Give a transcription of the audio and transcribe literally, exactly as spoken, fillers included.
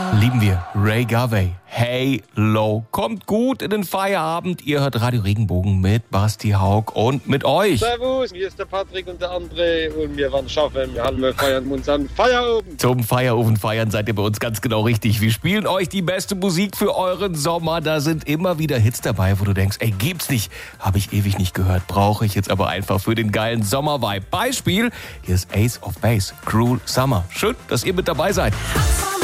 Lieben wir. Ray Garvey. Hey Low. Kommt gut in den Feierabend. Ihr hört Radio Regenbogen mit Basti Haug und mit euch. Servus, hier ist der Patrick und der André und wir werden schaffen. Wir haben wir feiern unseren Feierabend. Zum Feierofen feiern seid ihr bei uns ganz genau richtig. Wir spielen euch die beste Musik für euren Sommer. Da sind immer wieder Hits dabei, wo du denkst, ey, gibt's nicht. Habe ich ewig nicht gehört. Brauche ich jetzt aber einfach für den geilen Sommer-Vibe. Beispiel, hier ist Ace of Base, Cruel Summer. Schön, dass ihr mit dabei seid.